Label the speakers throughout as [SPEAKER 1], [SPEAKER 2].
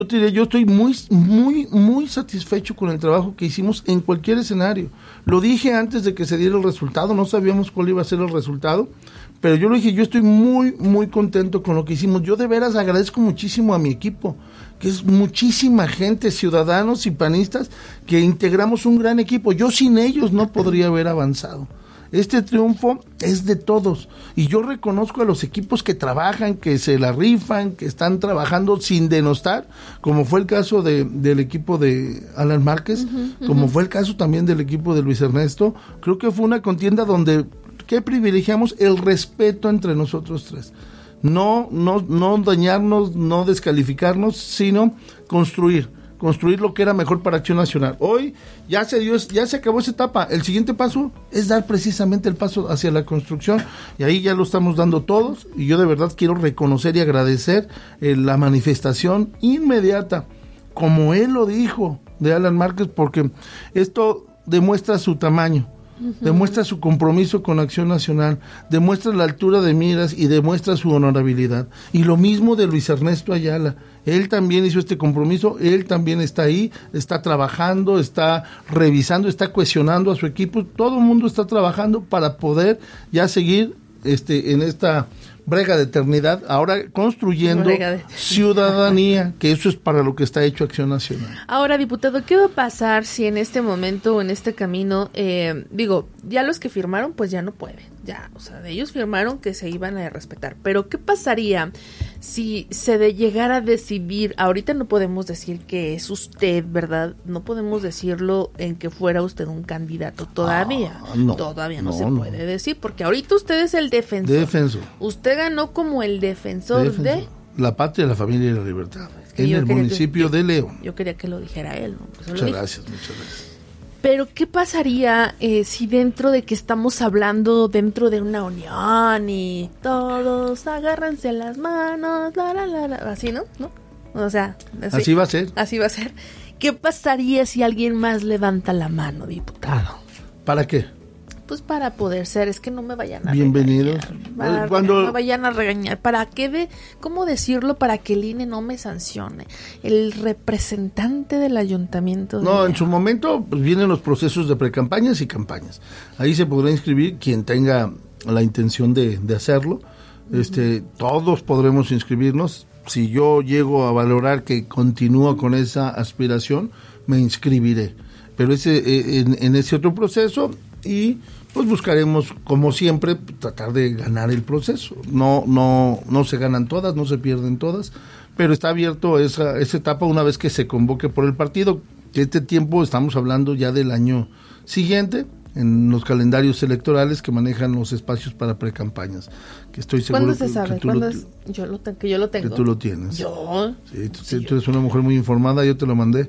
[SPEAKER 1] Yo te diré, yo estoy muy satisfecho con el trabajo que hicimos en cualquier escenario. Lo dije antes de que se diera el resultado, no sabíamos cuál iba a ser el resultado, pero yo lo dije, yo estoy muy contento con lo que hicimos. Yo de veras agradezco muchísimo a mi equipo, que es muchísima gente, ciudadanos y panistas, que integramos un gran equipo. Yo sin ellos no podría haber avanzado. Este triunfo es de todos y yo reconozco a los equipos que trabajan, que se la rifan, que están trabajando sin denostar, como fue el caso del equipo de Alan Márquez, como fue el caso también del equipo de Luis Ernesto. Creo que fue una contienda donde que privilegiamos el respeto entre nosotros tres. No dañarnos, no descalificarnos, sino construir lo que era mejor para Acción Nacional. Hoy ya se acabó esa etapa. El siguiente paso es dar precisamente el paso hacia la construcción, y ahí ya lo estamos dando todos, y yo de verdad quiero reconocer y agradecer la manifestación inmediata, como él lo dijo, de Alan Márquez, porque esto demuestra su tamaño, demuestra su compromiso con Acción Nacional, demuestra la altura de miras y demuestra su honorabilidad. Y lo mismo de Luis Ernesto Ayala. Él también hizo este compromiso, él también está ahí, está trabajando, está revisando, está cuestionando a su equipo. Todo el mundo está trabajando para poder ya seguir en esta brega de eternidad, ahora construyendo ciudadanía, que eso es para lo que está hecho Acción Nacional.
[SPEAKER 2] Ahora, diputado, ¿qué va a pasar si en este momento o en este camino, ya los que firmaron, pues ya no pueden, ellos firmaron que se iban a respetar, pero ¿qué pasaría si se llegara a decidir? Ahorita no podemos decir que es usted, ¿verdad? No podemos decirlo en que fuera usted un candidato todavía. Todavía no se puede decir, porque ahorita usted es el defensor. Usted ganó como el defensor de
[SPEAKER 1] la patria, la familia y la libertad, en el municipio de León.
[SPEAKER 2] Yo quería que lo dijera él, ¿no? Pues
[SPEAKER 1] muchas gracias.
[SPEAKER 2] Pero ¿qué pasaría si dentro de que estamos hablando dentro de una unión y todos agárrense las manos, así, ¿no? O sea,
[SPEAKER 1] así va a ser.
[SPEAKER 2] Así va a ser. ¿Qué pasaría si alguien más levanta la mano, diputado?
[SPEAKER 1] ¿Para qué?
[SPEAKER 2] Pues para poder ser, es que no me vayan a
[SPEAKER 1] bienvenidos.
[SPEAKER 2] regañar. No me vayan a regañar. ¿Para qué cómo decirlo? Para que el INE no me sancione. El representante del ayuntamiento.
[SPEAKER 1] En su momento pues, vienen los procesos de precampañas y campañas. Ahí se podrá inscribir quien tenga la intención de hacerlo. Todos podremos inscribirnos. Si yo llego a valorar que continúo con esa aspiración, me inscribiré. Pero en ese otro proceso, y pues buscaremos, como siempre, tratar de ganar el proceso. No se ganan todas, no se pierden todas, pero está abierto esa etapa una vez que se convoque por el partido. Este tiempo estamos hablando ya del año siguiente, en los calendarios electorales que manejan los espacios para precampañas, que estoy seguro
[SPEAKER 2] ¿cuándo se sabe? Yo lo tengo.
[SPEAKER 1] Que tú lo tienes.
[SPEAKER 2] ¿Yo?
[SPEAKER 1] Sí, tú eres una mujer muy informada, yo te lo mandé.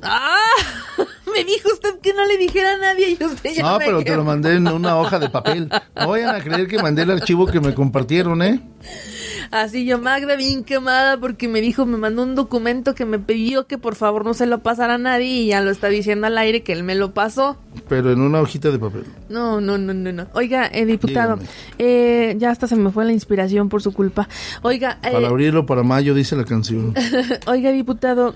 [SPEAKER 2] Me dijo usted que no le dijera a nadie y usted ya
[SPEAKER 1] pero te lo mandé en una hoja de papel. No vayan a creer que mandé el archivo que me compartieron,
[SPEAKER 2] Así yo, Magda, bien quemada, porque me mandó un documento que me pidió que por favor no se lo pasara a nadie y ya lo está diciendo al aire que él me lo pasó.
[SPEAKER 1] Pero en una hojita de papel.
[SPEAKER 2] No. Oiga, diputado, ya hasta se me fue la inspiración por su culpa. Oiga.
[SPEAKER 1] Para abrirlo para mayo, dice la canción.
[SPEAKER 2] Oiga, diputado,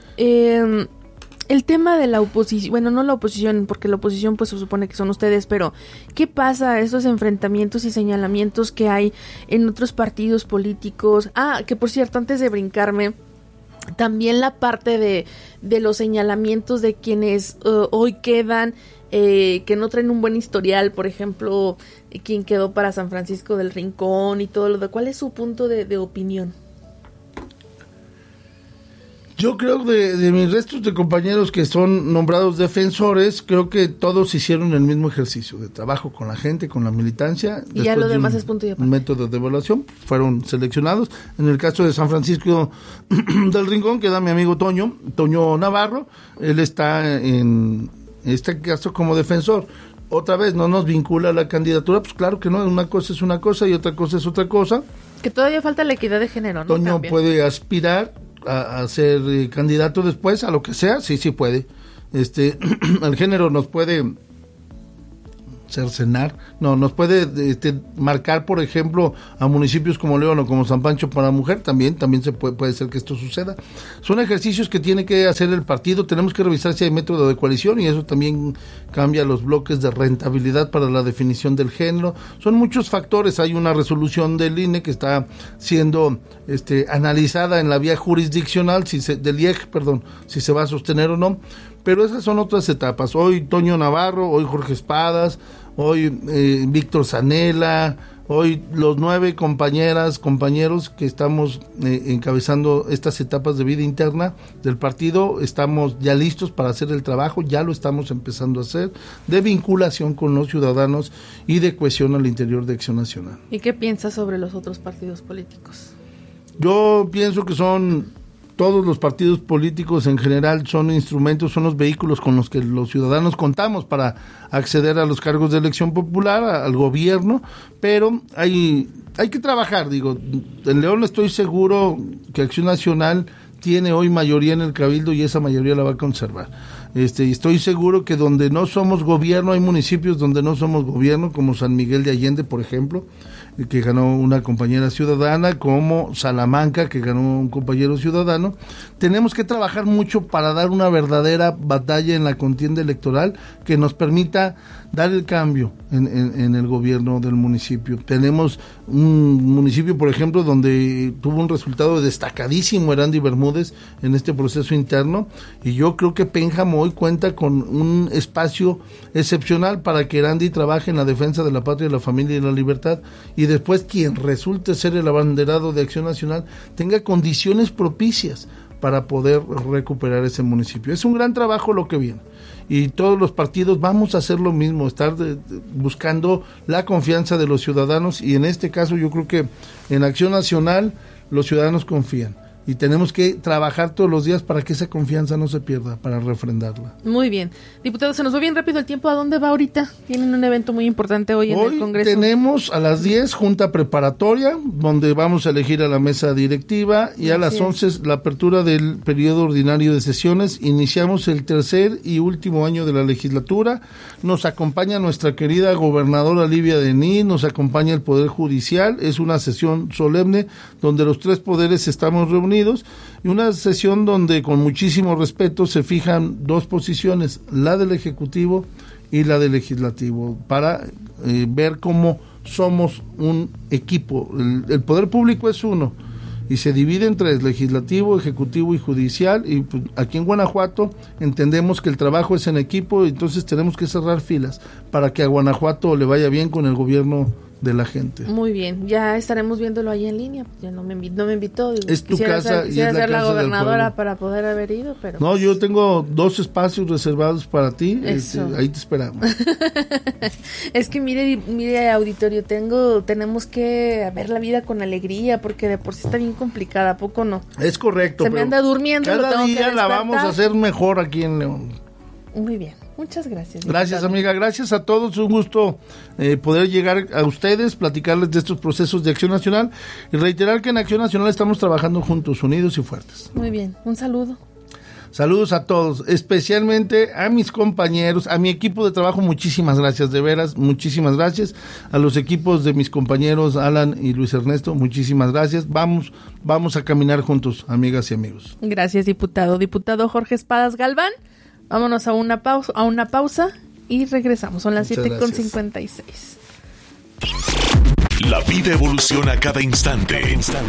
[SPEAKER 2] el tema de la oposición, bueno, no la oposición, porque la oposición pues se supone que son ustedes, pero ¿qué pasa esos enfrentamientos y señalamientos que hay en otros partidos políticos? Que por cierto, antes de brincarme, también la parte de los señalamientos de quienes hoy quedan, que no traen un buen historial, por ejemplo, quien quedó para San Francisco del Rincón y todo lo de... ¿Cuál es su punto de opinión?
[SPEAKER 1] Yo creo de mis restos de compañeros que son nombrados defensores, creo que todos hicieron el mismo ejercicio de trabajo con la gente, con la militancia.
[SPEAKER 2] Y ya lo demás es punto y aparte.
[SPEAKER 1] Un método de evaluación, fueron seleccionados. En el caso de San Francisco del Rincón, queda mi amigo Toño Navarro, él está en este caso como defensor. Otra vez, no nos vincula a la candidatura, pues claro que no, una cosa es una cosa y otra cosa es otra cosa.
[SPEAKER 2] Que todavía falta la equidad de género, ¿no?
[SPEAKER 1] Toño puede aspirar a ser candidato después, a lo que sea, sí puede. El género nos puede cercenar, no, nos puede marcar, por ejemplo, a municipios como León o como San Pancho para mujer, también se puede ser que esto suceda. Son ejercicios que tiene que hacer el partido, tenemos que revisar si hay método de coalición y eso también cambia los bloques de rentabilidad para la definición del género. Son muchos factores, hay una resolución del INE que está siendo analizada en la vía jurisdiccional, del IEG, si se va a sostener o no. Pero esas son otras etapas. Hoy Toño Navarro, hoy Jorge Espadas, hoy Víctor Zanella, hoy los 9 compañeros que estamos encabezando estas etapas de vida interna del partido, estamos ya listos para hacer el trabajo, ya lo estamos empezando a hacer, de vinculación con los ciudadanos y de cohesión al interior de Acción Nacional.
[SPEAKER 2] ¿Y qué piensas sobre los otros partidos políticos?
[SPEAKER 1] Yo pienso que todos los partidos políticos en general son instrumentos, son los vehículos con los que los ciudadanos contamos para acceder a los cargos de elección popular, al gobierno, pero hay que trabajar, en León estoy seguro que Acción Nacional tiene hoy mayoría en el Cabildo y esa mayoría la va a conservar. Estoy seguro que donde no somos gobierno, hay municipios donde no somos gobierno, como San Miguel de Allende, por ejemplo, que ganó una compañera ciudadana, como Salamanca, que ganó un compañero ciudadano. Tenemos que trabajar mucho para dar una verdadera batalla en la contienda electoral que nos permita dar el cambio en el gobierno del municipio. Tenemos un municipio, por ejemplo, donde tuvo un resultado destacadísimo Erandi Bermúdez en este proceso interno, y yo creo que Pénjamo hoy cuenta con un espacio excepcional para que Erandi trabaje en la defensa de la patria, de la familia y la libertad, y después quien resulte ser el abanderado de Acción Nacional tenga condiciones propicias para poder recuperar ese municipio. Es un gran trabajo lo que viene, y todos los partidos vamos a hacer lo mismo, estar buscando la confianza de los ciudadanos, y en este caso yo creo que en Acción Nacional los ciudadanos confían. Y tenemos que trabajar todos los días para que esa confianza no se pierda, para refrendarla.
[SPEAKER 2] Muy bien. Diputado, se nos va bien rápido el tiempo. ¿A dónde va ahorita? Tienen un evento muy importante hoy en el Congreso. Hoy
[SPEAKER 1] tenemos a las 10 junta preparatoria, donde vamos a elegir a la mesa directiva, y a las 11 la apertura del periodo ordinario de sesiones. Iniciamos el tercer y último año de la legislatura. Nos acompaña nuestra querida gobernadora Livia Denis, nos acompaña el Poder Judicial. Es una sesión solemne donde los 3 poderes estamos reunidos, y una sesión donde con muchísimo respeto se fijan 2 posiciones, la del Ejecutivo y la del Legislativo, para ver cómo somos un equipo. El poder público es uno y se divide en 3, legislativo, ejecutivo y judicial, y pues, aquí en Guanajuato entendemos que el trabajo es en equipo, entonces tenemos que cerrar filas para que a Guanajuato le vaya bien con el gobierno de la gente.
[SPEAKER 2] Muy bien, ya estaremos viéndolo ahí en línea. Ya no me invitó.
[SPEAKER 1] Es tu casa,
[SPEAKER 2] quisiera ser la gobernadora para poder haber ido, pero
[SPEAKER 1] no, yo tengo 2 espacios reservados para ti. Ahí te esperamos.
[SPEAKER 2] Es que mire auditorio, tenemos que ver la vida con alegría, porque de por sí está bien complicada, ¿a poco no?
[SPEAKER 1] Es correcto.
[SPEAKER 2] Se me anda durmiendo.
[SPEAKER 1] Cada día la vamos a hacer mejor aquí en León.
[SPEAKER 2] Muy bien, muchas gracias.
[SPEAKER 1] Gracias, amiga, gracias a todos, un gusto poder llegar a ustedes, platicarles de estos procesos de Acción Nacional y reiterar que en Acción Nacional estamos trabajando juntos, unidos y fuertes.
[SPEAKER 2] Muy bien, un saludo.
[SPEAKER 1] Saludos a todos, especialmente a mis compañeros, a mi equipo de trabajo, muchísimas gracias, de veras, muchísimas gracias. A los equipos de mis compañeros Alan y Luis Ernesto, muchísimas gracias. Vamos a caminar juntos, amigas y amigos.
[SPEAKER 2] Gracias, diputado. Diputado Jorge Espadas Galván. Vámonos a una pausa y regresamos. Son las 7:56.
[SPEAKER 3] La vida evoluciona cada instante.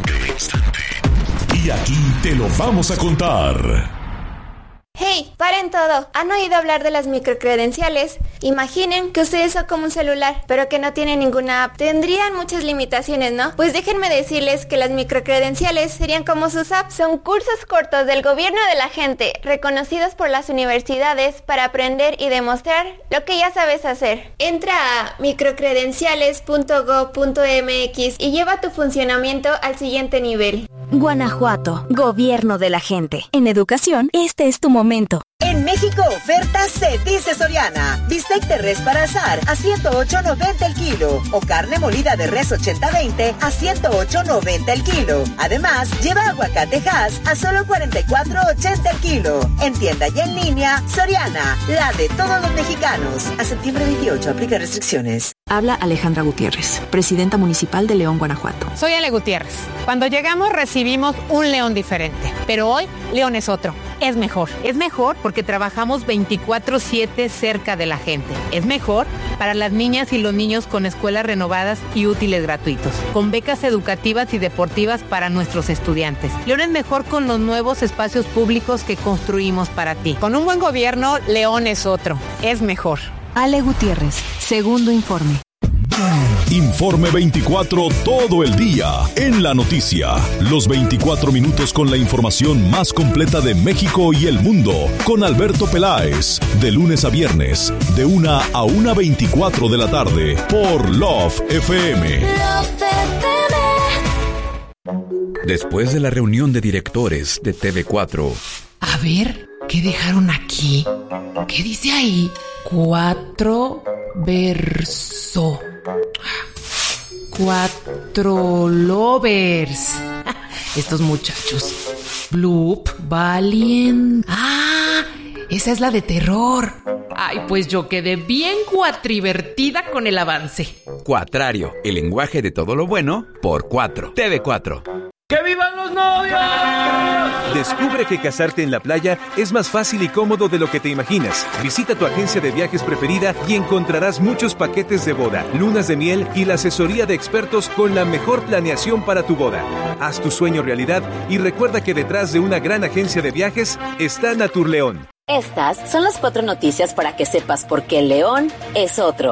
[SPEAKER 3] Y aquí te lo vamos a contar.
[SPEAKER 4] ¡Hey! ¡Paren todo! ¿Han oído hablar de las microcredenciales? Imaginen que ustedes son como un celular, pero que no tienen ninguna app. Tendrían muchas limitaciones, ¿no? Pues déjenme decirles que las microcredenciales serían como sus apps. Son cursos cortos del gobierno de la gente, reconocidos por las universidades para aprender y demostrar lo que ya sabes hacer. Entra a microcredenciales.gov.mx y lleva tu funcionamiento al siguiente nivel.
[SPEAKER 5] Guanajuato, gobierno de la gente. En educación, este es tu momento. En México oferta se dice Soriana. Bistec de res para asar a $108.90 el kilo o carne molida de res 80-20 a $108.90 el kilo. Además, lleva aguacate Hass a solo $44.80 el kilo. En tienda y en línea, Soriana, la de todos los mexicanos. A septiembre 28, aplica restricciones.
[SPEAKER 6] Habla Alejandra Gutiérrez, presidenta municipal de León, Guanajuato.
[SPEAKER 7] Soy Ale Gutiérrez. Cuando llegamos recibimos un León diferente, pero hoy León es otro. Es mejor. Es mejor porque trabajamos 24/7 cerca de la gente. Es mejor para las niñas y los niños con escuelas renovadas y útiles gratuitos, con becas educativas y deportivas para nuestros estudiantes. León es mejor con los nuevos espacios públicos que construimos para ti. Con un buen gobierno, León es otro. Es mejor.
[SPEAKER 6] Ale Gutiérrez, segundo informe.
[SPEAKER 3] Informe 24 todo el día en la noticia. Los 24 minutos con la información más completa de México y el mundo. Con Alberto Peláez. De lunes a viernes, de 1 a 1:24 de la tarde. Por Love FM.
[SPEAKER 8] Después de la reunión de directores de TV4.
[SPEAKER 9] A ver, ¿qué dejaron aquí? ¿Qué dice ahí? 4 verso. 4 lovers. Estos muchachos. Bloop, Valien. Ah, esa es la de terror. Ay, pues yo quedé bien cuatrivertida con el avance.
[SPEAKER 8] Cuatrario, el lenguaje de todo lo bueno por 4. TV4.
[SPEAKER 10] ¡Que vivan los novios! Descubre que casarte en la playa es más fácil y cómodo de lo que te imaginas. Visita tu agencia de viajes preferida y encontrarás muchos paquetes de boda, lunas de miel y la asesoría de expertos con la mejor planeación para tu boda. Haz tu sueño realidad y recuerda que detrás de una gran agencia de viajes está Naturleón.
[SPEAKER 11] Estas son las 4 noticias para que sepas por qué León es otro.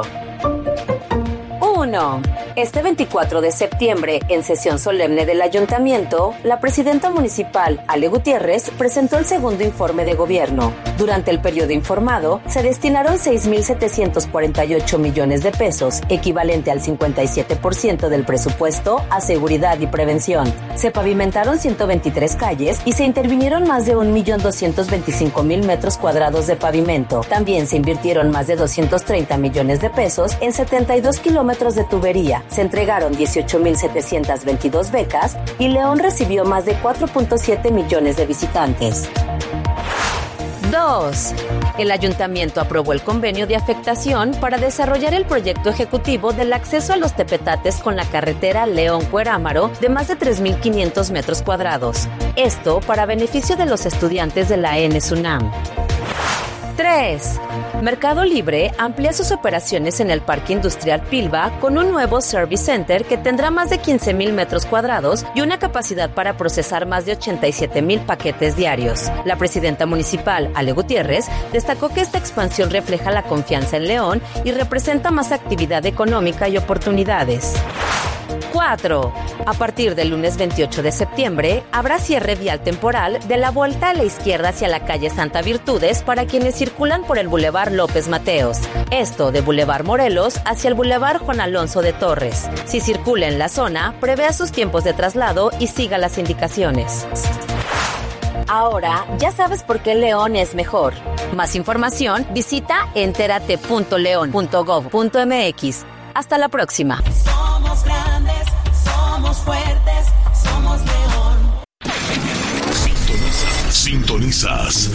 [SPEAKER 11] 1. Este 24 de septiembre, en sesión solemne del Ayuntamiento, la presidenta municipal, Ale Gutiérrez, presentó el segundo informe de gobierno. Durante el periodo informado, se destinaron 6,748 millones de pesos, equivalente al 57% del presupuesto, a seguridad y prevención. Se pavimentaron 123 calles y se intervinieron más de 1,225,000 metros cuadrados de pavimento. También se invirtieron más de 230 millones de pesos en 72 kilómetros de tubería. Se entregaron 18,722 becas y León recibió más de 4.7 millones de visitantes. 2. El ayuntamiento aprobó el convenio de afectación para desarrollar el proyecto ejecutivo del acceso a los tepetates con la carretera León-Cuerámaro de más de 3,500 metros cuadrados. Esto para beneficio de los estudiantes de la ENESUNAM. 3. Mercado Libre amplía sus operaciones en el Parque Industrial Pilba con un nuevo Service Center que tendrá más de 15,000 metros cuadrados y una capacidad para procesar más de 87,000 paquetes diarios. La presidenta municipal, Ale Gutiérrez, destacó que esta expansión refleja la confianza en León y representa más actividad económica y oportunidades. 4. A partir del lunes 28 de septiembre, habrá cierre vial temporal de la vuelta a la izquierda hacia la calle Santa Virtudes para quienes circulan por el Boulevard López Mateos. Esto de Boulevard Morelos hacia el Boulevard Juan Alonso de Torres. Si circula en la zona, prevea sus tiempos de traslado y siga las indicaciones. Ahora ya sabes por qué León es mejor. Más información, visita enterate.leon.gov.mx. Hasta la próxima.
[SPEAKER 12] Somos grandes, somos fuertes, somos León.
[SPEAKER 3] Sintonizas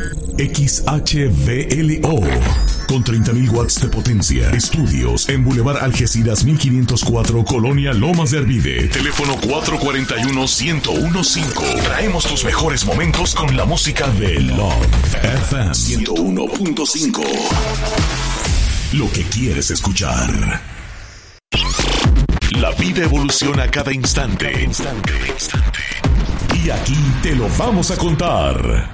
[SPEAKER 3] XHVLO con 30,000 watts de potencia. Estudios en Boulevard Algeciras 1504, Colonia Lomas de Arvide. Teléfono 441-1015. Traemos tus mejores momentos con la música de Love FM 101.5. Lo que quieres escuchar. La vida evoluciona a cada instante. Y aquí te lo vamos a contar.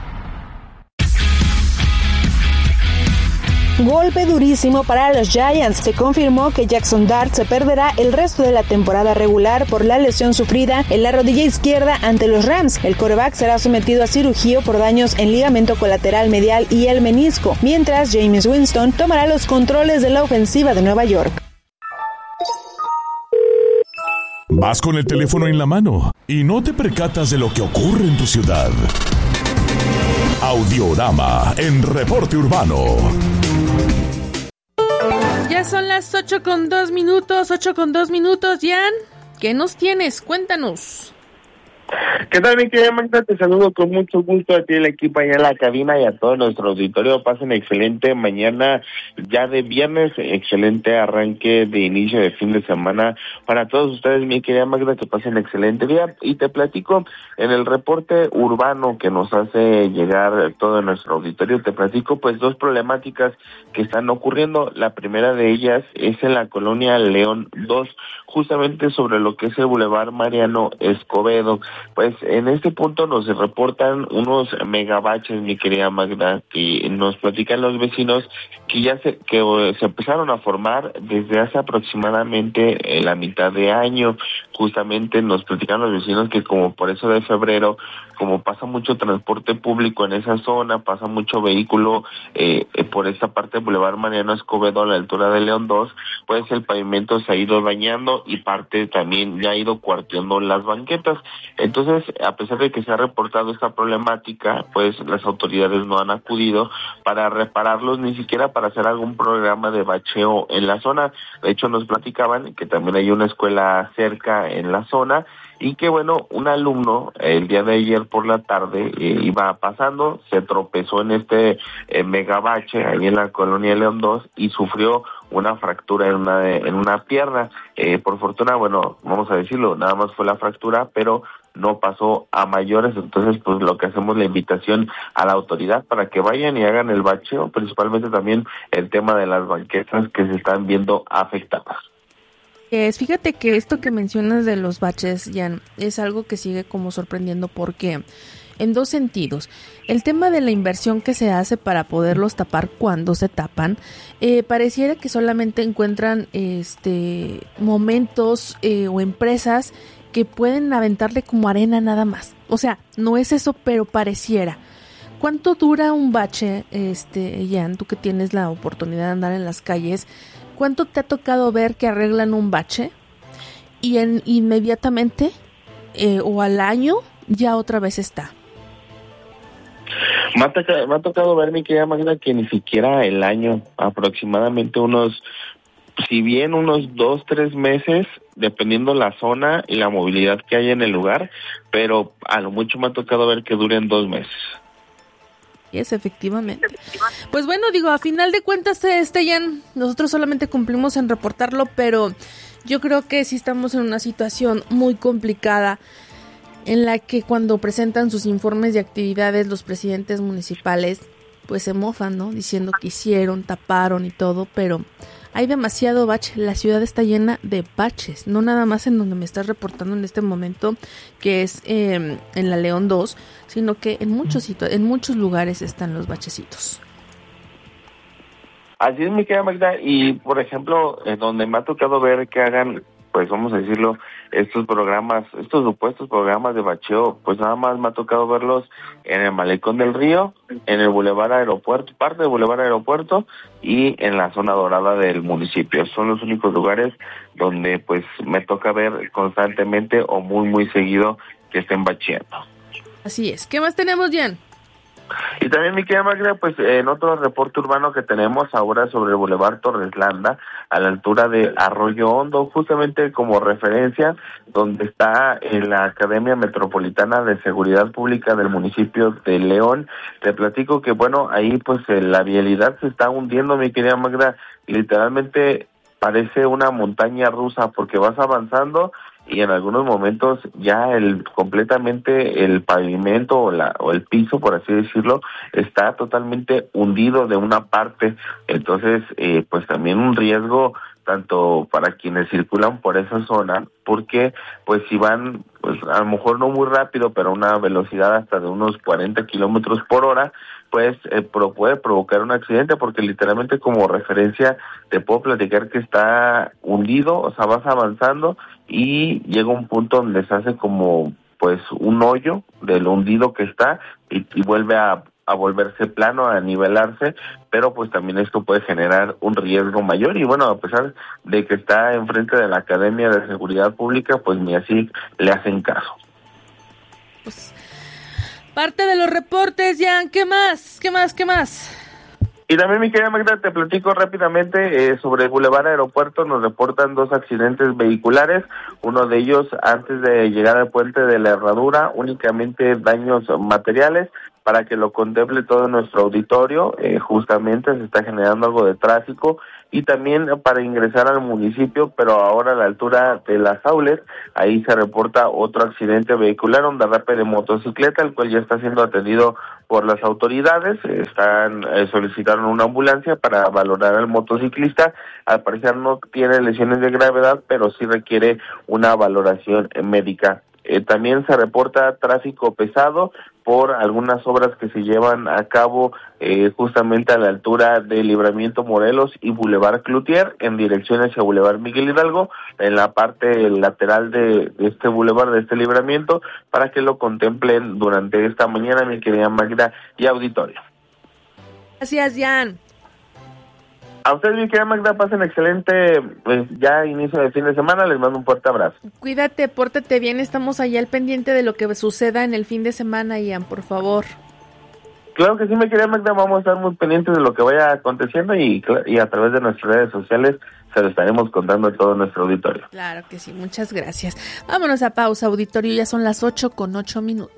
[SPEAKER 13] Golpe durísimo para los Giants. Se confirmó que Jackson Dart se perderá el resto de la temporada regular por la lesión sufrida en la rodilla izquierda ante los Rams. El quarterback será sometido a cirugía por daños en ligamento colateral medial y el menisco, mientras Jameis Winston tomará los controles de la ofensiva de Nueva York.
[SPEAKER 3] Vas con el teléfono en la mano y no te percatas de lo que ocurre en tu ciudad. Audiorama en Reporte Urbano.
[SPEAKER 2] Ya son las 8:02, 8:02, Jan. ¿Qué nos tienes? Cuéntanos.
[SPEAKER 14] ¿Qué tal, mi querida Magda? Te saludo con mucho gusto a ti, el equipo allá en la cabina y a todo nuestro auditorio. Pasen excelente mañana ya de viernes, excelente arranque de inicio de fin de semana para todos ustedes, mi querida Magda, que pasen excelente día. Y te platico en el reporte urbano que nos hace llegar todo nuestro auditorio, te platico pues dos problemáticas que están ocurriendo. La primera de ellas es en la colonia León 2, justamente sobre lo que es el Boulevard Mariano Escobedo. Pues en este punto nos reportan unos megabaches, mi querida Magda, que nos platican los vecinos que ya se empezaron a formar desde hace aproximadamente la mitad de año. Justamente nos platican los vecinos que como por eso de febrero, como pasa mucho transporte público en esa zona, pasa mucho vehículo por esta parte del Boulevard Mariano Escobedo a la altura de León 2, pues el pavimento se ha ido dañando y parte también ya ha ido cuarteando las banquetas. Entonces, a pesar de que se ha reportado esta problemática, pues las autoridades no han acudido para repararlos, ni siquiera para hacer algún programa de bacheo en la zona. De hecho, nos platicaban que también hay una escuela cerca en la zona y que, bueno, un alumno el día de ayer por la tarde iba pasando, se tropezó en este megabache ahí en la colonia León 2 y sufrió una fractura en una pierna. Por fortuna, bueno, vamos a decirlo, nada más fue la fractura, pero no pasó a mayores. Entonces, pues lo que hacemos la invitación a la autoridad para que vayan y hagan el bacheo, principalmente también el tema de las banquetas que se están viendo afectadas.
[SPEAKER 2] Fíjate que esto que mencionas de los baches, Jan, es algo que sigue como sorprendiendo porque en dos sentidos. El tema de la inversión que se hace para poderlos tapar cuando se tapan, pareciera que solamente encuentran momentos o empresas que pueden aventarle como arena nada más. O sea, no es eso, pero pareciera. ¿Cuánto dura un bache, Jan, tú que tienes la oportunidad de andar en las calles? ¿Cuánto te ha tocado ver que arreglan un bache y inmediatamente o al año ya otra vez está?
[SPEAKER 14] Me ha tocado ver, mi querida Magda, que ni siquiera el año, aproximadamente unos 2-3 meses, dependiendo la zona y la movilidad que haya en el lugar, pero a lo mucho me ha tocado ver que duren 2 meses.
[SPEAKER 2] Es efectivamente. Pues bueno, digo, a final de cuentas, Jan, nosotros solamente cumplimos en reportarlo, pero yo creo que sí estamos en una situación muy complicada en la que cuando presentan sus informes de actividades los presidentes municipales, pues se mofan, ¿no? Diciendo que hicieron, taparon y todo, pero hay demasiado bache. La ciudad está llena de baches, no nada más en donde me estás reportando en este momento, que es en la León 2, sino que en muchos lugares están los bachecitos.
[SPEAKER 14] Así es, mi querida Magda, y por ejemplo, donde me ha tocado ver que hagan, pues vamos a decirlo, estos supuestos programas de bacheo, pues nada más me ha tocado verlos en el Malecón del Río, en el Boulevard Aeropuerto, parte del Boulevard Aeropuerto y en la zona dorada del municipio. Son los únicos lugares donde pues me toca ver constantemente o muy muy seguido que estén bacheando.
[SPEAKER 2] Así es. ¿Qué más tenemos, Jan?
[SPEAKER 14] Y también, mi querida Magda, pues en otro reporte urbano que tenemos ahora sobre el Boulevard Torreslanda, a la altura de Arroyo Hondo, justamente como referencia, donde está en la Academia Metropolitana de Seguridad Pública del municipio de León. Te platico que, bueno, ahí pues la vialidad se está hundiendo, mi querida Magda, literalmente parece una montaña rusa porque vas avanzando y en algunos momentos ya completamente el pavimento o el piso, por así decirlo, está totalmente hundido de una parte. Entonces, pues también un riesgo tanto para quienes circulan por esa zona, porque pues si van, pues a lo mejor no muy rápido, pero a una velocidad hasta de unos 40 kilómetros por hora, pues puede provocar un accidente, porque literalmente como referencia te puedo platicar que está hundido, o sea, vas avanzando y llega un punto donde se hace como pues un hoyo de lo hundido que está y vuelve a volverse plano, a nivelarse, pero pues también esto puede generar un riesgo mayor y bueno, a pesar de que está enfrente de la Academia de Seguridad Pública, pues ni así le hacen caso.
[SPEAKER 2] Parte de los reportes, Jan. ¿Qué más?
[SPEAKER 14] Y también, mi querida Magda, te platico rápidamente sobre el Boulevard Aeropuerto. Nos reportan 2 accidentes vehiculares, uno de ellos antes de llegar al puente de la Herradura, únicamente daños materiales. Para que lo contemple todo nuestro auditorio, justamente se está generando algo de tráfico, y también para ingresar al municipio, pero ahora a la altura de Las Aules, ahí se reporta otro accidente vehicular, un derrape de motocicleta, el cual ya está siendo atendido por las autoridades. Solicitaron una ambulancia para valorar al motociclista. Al parecer no tiene lesiones de gravedad, pero sí requiere una valoración médica. También se reporta tráfico pesado por algunas obras que se llevan a cabo justamente a la altura de Libramiento Morelos y Boulevard Cloutier, en dirección hacia Boulevard Miguel Hidalgo, en la parte lateral de este boulevard, de este libramiento, para que lo contemplen durante esta mañana, mi querida Magda y auditorio.
[SPEAKER 2] Gracias, Jan.
[SPEAKER 14] A ustedes, mi querida Magda, pasen excelente ya inicio de fin de semana. Les mando un fuerte abrazo.
[SPEAKER 2] Cuídate, pórtate bien. Estamos allá al pendiente de lo que suceda en el fin de semana, Ian, por favor.
[SPEAKER 14] Claro que sí, mi querida Magda. Vamos a estar muy pendientes de lo que vaya aconteciendo y a través de nuestras redes sociales se lo estaremos contando a todo nuestro auditorio.
[SPEAKER 2] Claro que sí, muchas gracias. Vámonos a pausa, auditorio. Ya son las 8:08.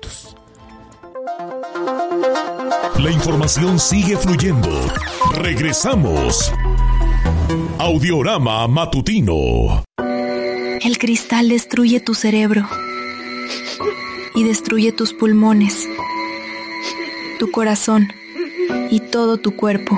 [SPEAKER 3] La información sigue fluyendo. Regresamos. Audiorama Matutino.
[SPEAKER 15] El cristal destruye tu cerebro y destruye tus pulmones, tu corazón y todo tu cuerpo.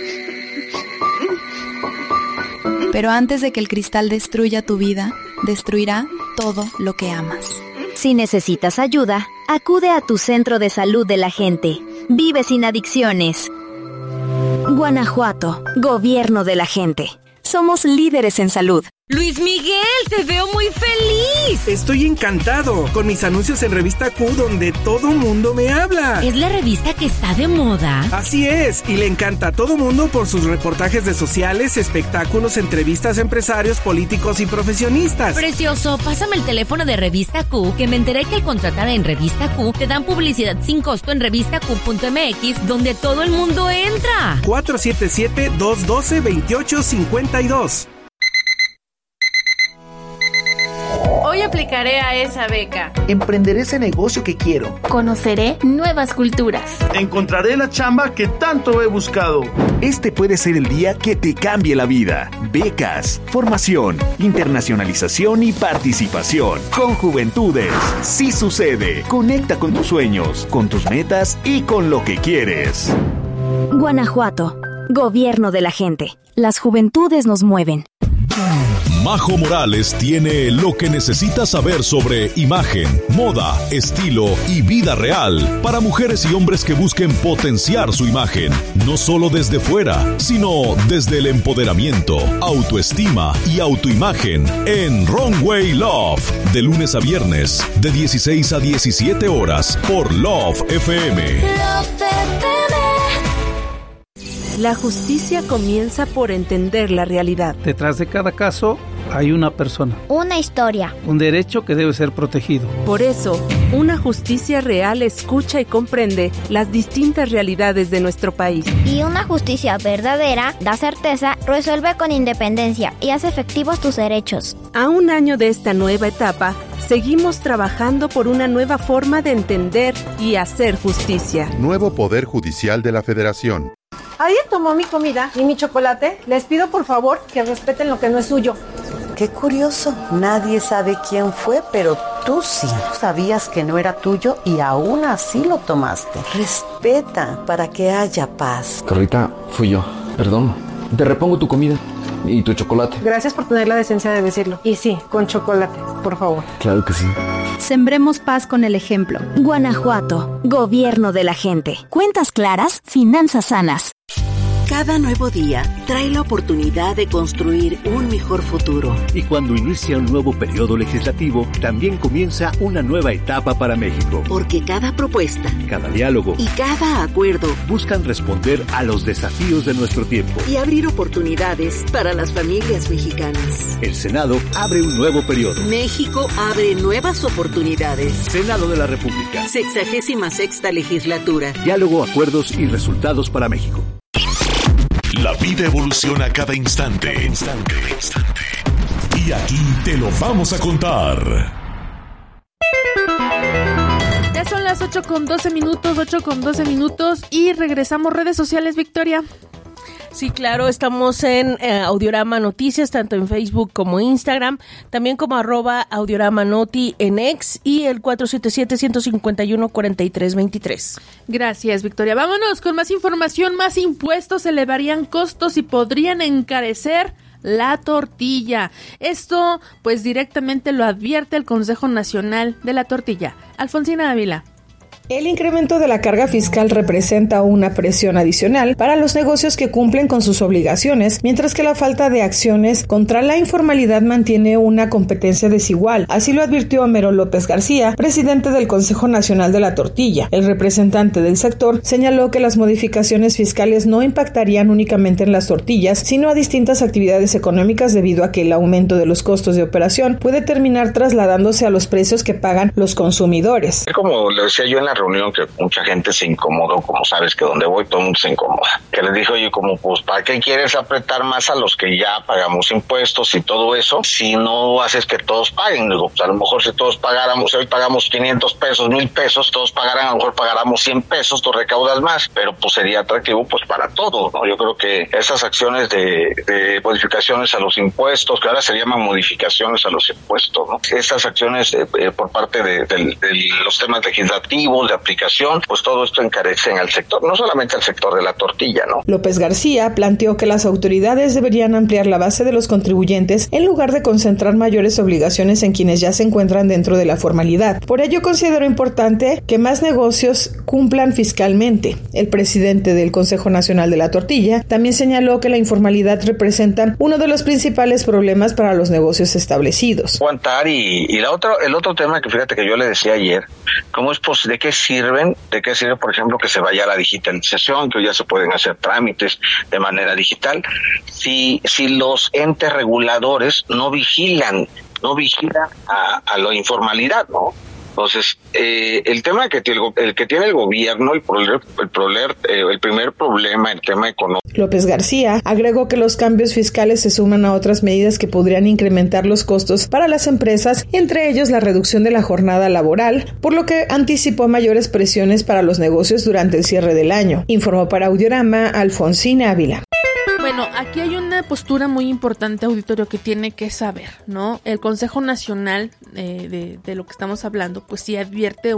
[SPEAKER 15] Pero antes de que el cristal destruya tu vida, destruirá todo lo que amas.
[SPEAKER 16] Si necesitas ayuda, acude a tu centro de salud de la gente. Vive sin adicciones. Guanajuato, gobierno de la gente. Somos líderes en salud.
[SPEAKER 17] Luis Miguel, te veo muy feliz.
[SPEAKER 18] Estoy encantado con mis anuncios en Revista Q, donde todo mundo me habla.
[SPEAKER 17] ¿Es la revista que está de moda?
[SPEAKER 18] Así es, y le encanta a todo mundo por sus reportajes de sociales, espectáculos, entrevistas a empresarios, políticos y profesionistas.
[SPEAKER 17] Precioso, pásame el teléfono de Revista Q, que me enteré que al contratar en Revista Q te dan publicidad sin costo en revistaq.mx, donde todo el mundo entra.
[SPEAKER 18] 477-212-2852.
[SPEAKER 2] Hoy aplicaré a esa beca.
[SPEAKER 19] Emprenderé ese negocio que quiero.
[SPEAKER 20] Conoceré nuevas culturas.
[SPEAKER 1] Encontraré la chamba que tanto he buscado.
[SPEAKER 21] Este puede ser el día que te cambie la vida. Becas, formación, internacionalización y participación. Con Juventudes. Sí sucede. Conecta con tus sueños, con tus metas y con lo que quieres.
[SPEAKER 16] Guanajuato, gobierno de la gente. Las juventudes nos mueven.
[SPEAKER 3] Majo Morales tiene lo que necesitas saber sobre imagen, moda, estilo y vida real para mujeres y hombres que busquen potenciar su imagen, no solo desde fuera, sino desde el empoderamiento, autoestima y autoimagen en Runway Love, de lunes a viernes, de 16 a 17 horas por Love FM.
[SPEAKER 22] La justicia comienza por entender la realidad.
[SPEAKER 23] Detrás de cada caso hay una persona.
[SPEAKER 20] Una historia.
[SPEAKER 23] Un derecho que debe ser protegido.
[SPEAKER 22] Por eso, una justicia real escucha y comprende las distintas realidades de nuestro país.
[SPEAKER 20] Y una justicia verdadera da certeza, resuelve con independencia y hace efectivos tus derechos.
[SPEAKER 22] A un año de esta nueva etapa, seguimos trabajando por una nueva forma de entender y hacer justicia.
[SPEAKER 24] Nuevo Poder Judicial de la Federación.
[SPEAKER 25] ¿Alguien tomó mi comida y mi chocolate? Les pido por favor que respeten lo que no es suyo.
[SPEAKER 26] Qué curioso, nadie sabe quién fue, pero tú sí. Sabías que no era tuyo y aún así lo tomaste. Respeta para que haya paz.
[SPEAKER 27] Carlita, fui yo, perdón. Te repongo tu comida y tu chocolate.
[SPEAKER 25] Gracias por tener la decencia de decirlo. Y sí, con chocolate, por favor.
[SPEAKER 27] Claro que sí.
[SPEAKER 16] Sembremos paz con el ejemplo. Guanajuato, gobierno de la gente. Cuentas claras, finanzas sanas.
[SPEAKER 4] Cada nuevo día trae la oportunidad de construir un mejor futuro.
[SPEAKER 5] Y cuando inicia un nuevo periodo legislativo, también comienza una nueva etapa para México.
[SPEAKER 4] Porque cada propuesta,
[SPEAKER 5] cada diálogo
[SPEAKER 4] y cada acuerdo
[SPEAKER 5] buscan responder a los desafíos de nuestro tiempo
[SPEAKER 4] y abrir oportunidades para las familias mexicanas.
[SPEAKER 5] El Senado abre un nuevo periodo.
[SPEAKER 4] México abre nuevas oportunidades.
[SPEAKER 5] Senado de la República.
[SPEAKER 4] 66ª legislatura.
[SPEAKER 5] Diálogo, acuerdos y resultados para México.
[SPEAKER 3] La vida evoluciona cada instante. Y aquí te lo vamos a contar.
[SPEAKER 2] Ya son las 8:12 minutos y regresamos. Redes sociales, Victoria.
[SPEAKER 6] Sí, claro, estamos en Audiorama Noticias, tanto en Facebook como Instagram, también como @AudioramaNoti en X y el 477-151-4323.
[SPEAKER 2] Gracias, Victoria. Vámonos con más información. Más impuestos, elevarían costos y podrían encarecer la tortilla. Esto, pues, directamente lo advierte el Consejo Nacional de la Tortilla. Alfonsina Ávila.
[SPEAKER 7] El incremento de la carga fiscal representa una presión adicional para los negocios que cumplen con sus obligaciones, mientras que la falta de acciones contra la informalidad mantiene una competencia desigual. Así lo advirtió Homero López García, presidente del Consejo Nacional de la Tortilla. El representante del sector señaló que las modificaciones fiscales no impactarían únicamente en las tortillas, sino a distintas actividades económicas debido a que el aumento de los costos de operación puede terminar trasladándose a los precios que pagan los consumidores.
[SPEAKER 8] Como le decía yo en la reunión, que mucha gente se incomodó, como sabes que donde voy todo el mundo se incomoda, que les dije, oye, como pues ¿para qué quieres apretar más a los que ya pagamos impuestos y todo eso si no haces que todos paguen? Digo, pues a lo mejor si todos pagáramos, hoy pagamos 500 pesos, 1,000 pesos, todos pagaran, a lo mejor pagáramos 100 pesos, tú recaudas más, pero pues sería atractivo pues para todos, ¿no? Yo creo que esas acciones de modificaciones a los impuestos, que ahora se llaman modificaciones a los impuestos, ¿no? Estas acciones por parte de los temas legislativos, de aplicación, pues todo esto encarece al sector, no solamente al sector de la tortilla, ¿no?
[SPEAKER 7] López García planteó que las autoridades deberían ampliar la base de los contribuyentes en lugar de concentrar mayores obligaciones en quienes ya se encuentran dentro de la formalidad. Por ello considero importante que más negocios cumplan fiscalmente. El presidente del Consejo Nacional de la Tortilla también señaló que la informalidad representa uno de los principales problemas para los negocios establecidos.
[SPEAKER 8] Aguantar y el otro tema que fíjate que yo le decía ayer, ¿cómo es posible? ¿De qué sirve, por ejemplo, que se vaya a la digitalización, que hoy ya se pueden hacer trámites de manera digital, si los entes reguladores no vigilan a la informalidad, ¿no? Entonces, el tema que tiene el gobierno, el primer problema, el tema económico.
[SPEAKER 7] López García agregó que los cambios fiscales se suman a otras medidas que podrían incrementar los costos para las empresas, entre ellos la reducción de la jornada laboral, por lo que anticipó mayores presiones para los negocios durante el cierre del año. Informó para Audiorama Alfonsina Ávila.
[SPEAKER 2] Bueno, aquí hay una postura muy importante, auditorio, que tiene que saber, ¿no? El Consejo Nacional de lo que estamos hablando, pues sí advierte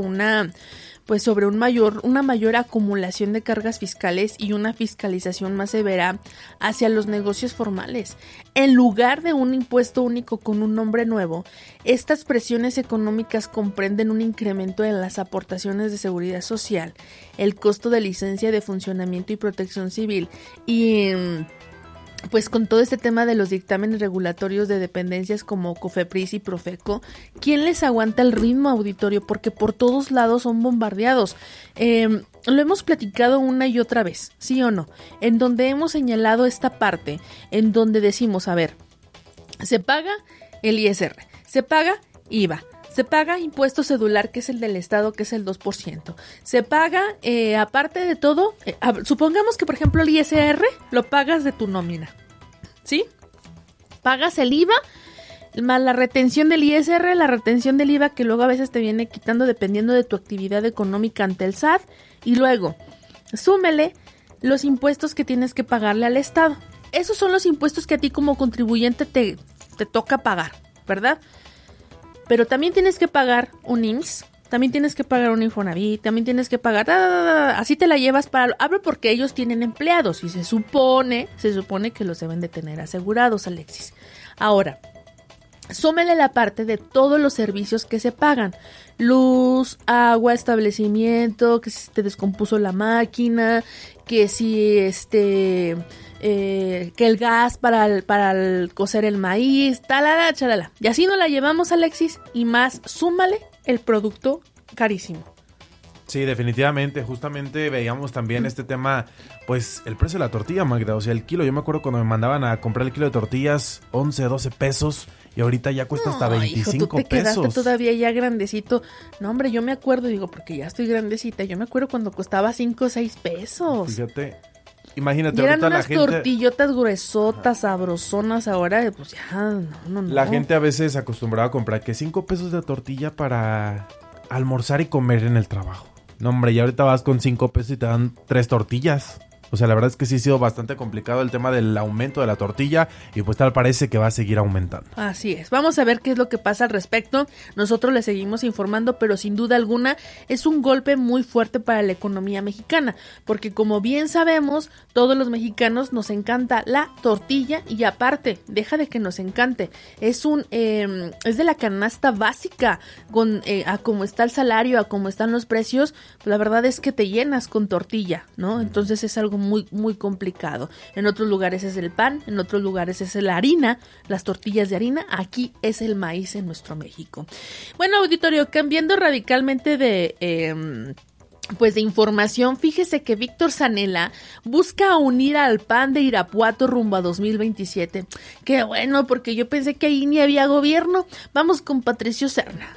[SPEAKER 2] sobre una mayor acumulación de cargas fiscales y una fiscalización más severa hacia los negocios formales. En lugar de un impuesto único con un nombre nuevo, estas presiones económicas comprenden un incremento en las aportaciones de seguridad social, el costo de licencia de funcionamiento y protección civil y pues con todo este tema de los dictámenes regulatorios de dependencias como COFEPRIS y Profeco, ¿quién les aguanta el ritmo, auditorio? Porque por todos lados son bombardeados. Lo hemos platicado una y otra vez, ¿sí o no? En donde hemos señalado esta parte, en donde decimos, a ver, se paga el ISR, se paga IVA, se paga impuesto cedular, que es el del Estado, que es el 2%. Se paga, aparte de todo, supongamos que, por ejemplo, el ISR lo pagas de tu nómina, ¿sí? Pagas el IVA, más la retención del ISR, la retención del IVA, que luego a veces te viene quitando dependiendo de tu actividad económica ante el SAT, y luego, súmele los impuestos que tienes que pagarle al Estado. Esos son los impuestos que a ti como contribuyente te toca pagar, ¿verdad? Pero también tienes que pagar un IMSS, también tienes que pagar un Infonavit, también tienes que pagar, así te la llevas hablo porque ellos tienen empleados y se supone que los deben de tener asegurados, Alexis. Ahora, súmele la parte de todos los servicios que se pagan, luz, agua, establecimiento, que se te descompuso la máquina, que si que el gas para cocer el maíz, talala, chalala. Y así nos la llevamos, Alexis, y más, súmale el producto carísimo.
[SPEAKER 9] Sí, definitivamente, justamente veíamos también este tema, pues el precio de la tortilla, Magda, o sea, el kilo, yo me acuerdo cuando me mandaban a comprar el kilo de tortillas, 11, 12 pesos, y ahorita ya cuesta hasta 25
[SPEAKER 2] hijo, tú te
[SPEAKER 9] pesos.
[SPEAKER 2] Quedaste todavía ya grandecito. No, hombre, yo me acuerdo, digo, porque ya estoy grandecita, yo me acuerdo cuando costaba 5 o 6 pesos.
[SPEAKER 9] Fíjate, imagínate,
[SPEAKER 2] y eran
[SPEAKER 9] ahorita
[SPEAKER 2] unas
[SPEAKER 9] la gente...
[SPEAKER 2] tortillotas gruesotas, sabrosonas, ahora pues ya, no.
[SPEAKER 9] La gente a veces acostumbraba a comprar que 5 pesos de tortilla para almorzar y comer en el trabajo. No, hombre, y ahorita vas con 5 pesos y te dan 3 tortillas. O sea, la verdad es que sí ha sido bastante complicado el tema del aumento de la tortilla y pues tal parece que va a seguir aumentando.
[SPEAKER 2] Así es. Vamos a ver qué es lo que pasa al respecto. Nosotros le seguimos informando, pero sin duda alguna es un golpe muy fuerte para la economía mexicana, porque como bien sabemos, todos los mexicanos nos encanta la tortilla y aparte, deja de que nos encante, es de la canasta básica, a cómo está el salario, a cómo están los precios, pues la verdad es que te llenas con tortilla, ¿no? Entonces es algo muy, muy complicado. En otros lugares es el pan, en otros lugares es la harina, las tortillas de harina, aquí es el maíz en nuestro México. Bueno, auditorio, cambiando radicalmente de información, fíjese que Víctor Zanella busca unir al PAN de Irapuato rumbo a 2027. Qué bueno, porque yo pensé que ahí ni había gobierno. Vamos con Patricio Serna.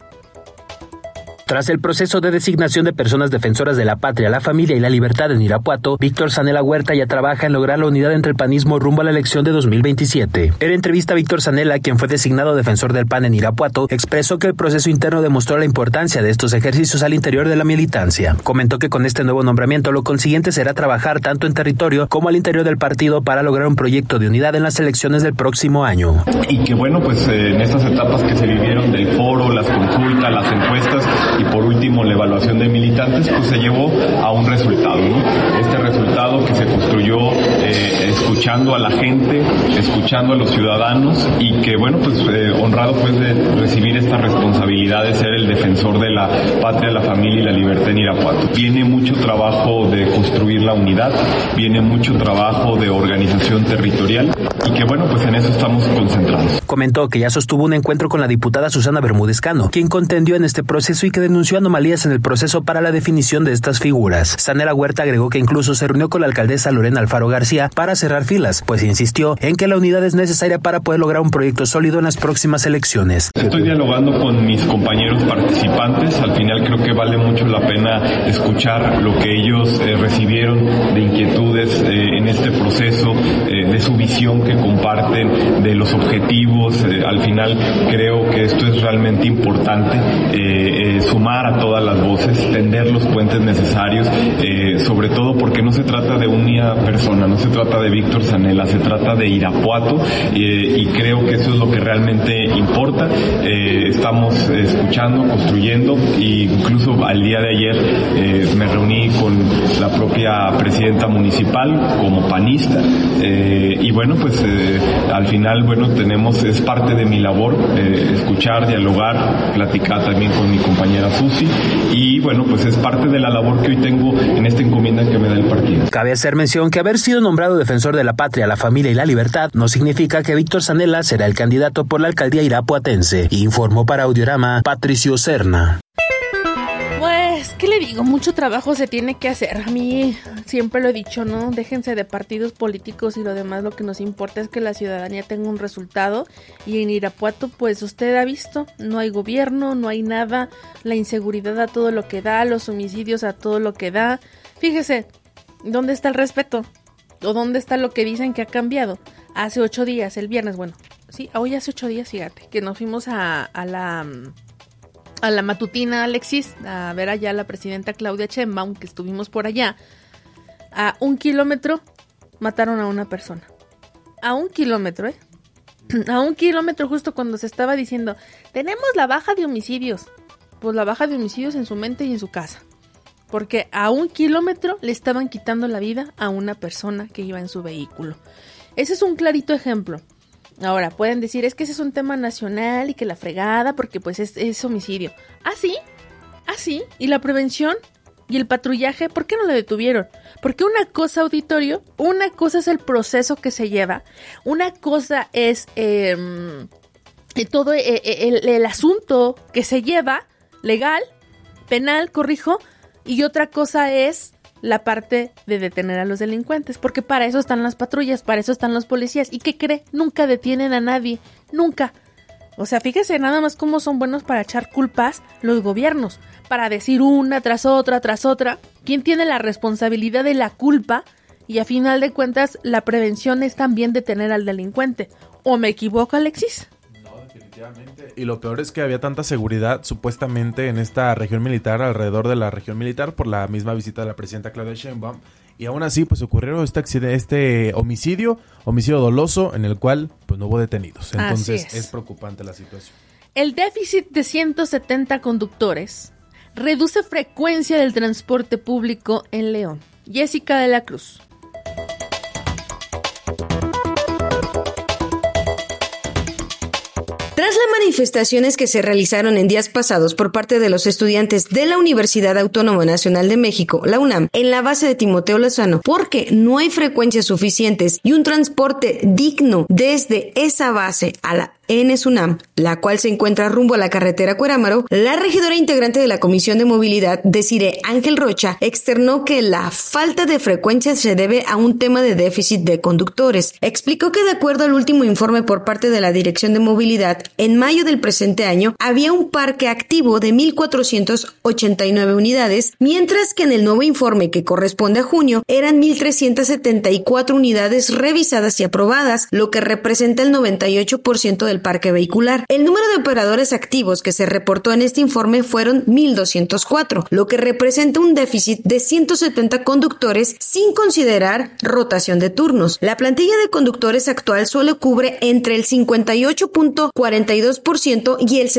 [SPEAKER 10] Tras el proceso de designación de personas defensoras de la patria, la familia y la libertad en Irapuato, Víctor Zanella Huerta ya trabaja en lograr la unidad entre el panismo rumbo a la elección de 2027. En entrevista, Víctor Zanella, quien fue designado defensor del PAN en Irapuato, expresó que el proceso interno demostró la importancia de estos ejercicios al interior de la militancia. Comentó que con este nuevo nombramiento lo consiguiente será trabajar tanto en territorio como al interior del partido para lograr un proyecto de unidad en las elecciones del próximo año.
[SPEAKER 11] Y que bueno, pues en estas etapas que se vivieron del foro, las consultas, las encuestas y por último la evaluación de militantes, pues se llevó a un resultado, ¿no? Este resultado que se construyó escuchando a la gente, escuchando a los ciudadanos y que bueno, pues honrado pues de recibir esta responsabilidad de ser el defensor de la patria, la familia y la libertad en Irapuato. Viene mucho trabajo de construir la unidad, viene mucho trabajo de organización territorial y que bueno, pues en eso estamos concentrados.
[SPEAKER 10] Comentó que ya sostuvo un encuentro con la diputada Susana Bermúdez Cano, quien contendió en este proceso y que denunció anomalías en el proceso para la definición de estas figuras. Zanella Huerta agregó que incluso se reunió con la alcaldesa Lorena Alfaro García para cerrar filas, pues insistió en que la unidad es necesaria para poder lograr un proyecto sólido en las próximas elecciones.
[SPEAKER 11] Estoy dialogando con mis compañeros participantes, al final creo que vale mucho la pena escuchar lo que ellos recibieron de inquietudes en este proceso, de su visión que comparten, de los objetivos. Al final creo que esto es realmente importante, sumar a todas las voces, tender los puentes necesarios, sobre todo porque no se trata de una persona, no se trata de Víctor Zanella, se trata de Irapuato y creo que eso es lo que realmente importa. Estamos escuchando, construyendo e incluso al día de ayer me reuní con la propia presidenta municipal como panista y bueno, pues al final, bueno, es parte de mi labor escuchar, dialogar, platicar también con mi compañera Susi y bueno, pues es parte de la labor que hoy tengo en esta encomienda que me da el partido.
[SPEAKER 10] Cabe hacer mención que haber sido nombrado defensor de la patria, la familia y la libertad no significa que Víctor Zanella será el candidato por la alcaldía irapuatense, informó para Audiorama Patricio Serna.
[SPEAKER 2] Pues, ¿qué le digo? Mucho trabajo se tiene que hacer. A mí siempre lo he dicho, ¿no? Déjense de partidos políticos y lo demás. Lo que nos importa es que la ciudadanía tenga un resultado. Y en Irapuato, pues usted ha visto, no hay gobierno, no hay nada. La inseguridad a todo lo que da, los homicidios a todo lo que da. Fíjese, ¿dónde está el respeto? ¿O dónde está lo que dicen que ha cambiado? Hace 8 días, el viernes, bueno, sí, hoy hace 8 días, fíjate, que nos fuimos a la matutina, Alexis, a ver allá a la presidenta Claudia Sheinbaum, que estuvimos por allá. A 1 kilómetro mataron a una persona. A 1 kilómetro, A 1 kilómetro justo cuando se estaba diciendo, tenemos la baja de homicidios. Pues la baja de homicidios en su mente y en su casa. Porque a 1 kilómetro le estaban quitando la vida a una persona que iba en su vehículo. Ese es un clarito ejemplo. Ahora, pueden decir, es que ese es un tema nacional y que la fregada, porque pues es homicidio. ¿Ah, sí? ¿Ah, sí? ¿Y la prevención? ¿Y el patrullaje? ¿Por qué no lo detuvieron? Porque una cosa, auditorio, una cosa es el proceso que se lleva, una cosa es todo el asunto que se lleva, legal, penal, corrijo, y otra cosa es la parte de detener a los delincuentes, porque para eso están las patrullas, para eso están los policías. ¿Y qué cree? Nunca detienen a nadie, nunca. O sea, fíjese nada más cómo son buenos para echar culpas los gobiernos, para decir una tras otra, quién tiene la responsabilidad de la culpa, y a final de cuentas la prevención es también detener al delincuente. ¿O me equivoco, Alexis?
[SPEAKER 9] Y lo peor es que había tanta seguridad supuestamente en esta región militar, alrededor de la región militar, por la misma visita de la presidenta Claudia Sheinbaum, y aún así pues ocurrió este homicidio doloso en el cual pues no hubo detenidos. Entonces es preocupante la situación.
[SPEAKER 2] El déficit de 170 conductores reduce frecuencia del transporte público en León. Jessica de la Cruz.
[SPEAKER 12] Tras las manifestaciones que se realizaron en días pasados por parte de los estudiantes de la Universidad Autónoma Nacional de México, la UNAM, en la base de Timoteo Lozano, porque no hay frecuencias suficientes y un transporte digno desde esa base a la UNAM, la cual se encuentra rumbo a la carretera Cuerámaro, la regidora integrante de la Comisión de Movilidad, Desiree Ángel Rocha, externó que la falta de frecuencias se debe a un tema de déficit de conductores. Explicó que de acuerdo al último informe por parte de la Dirección de Movilidad, en mayo del presente año había un parque activo de 1,489 unidades, mientras que en el nuevo informe que corresponde a junio eran 1,374 unidades revisadas y aprobadas, lo que representa el 98% del parque vehicular. El número de operadores activos que se reportó en este informe fueron 1,204, lo que representa un déficit de 170 conductores sin considerar rotación de turnos. La plantilla de conductores actual solo cubre entre el 58.42% y el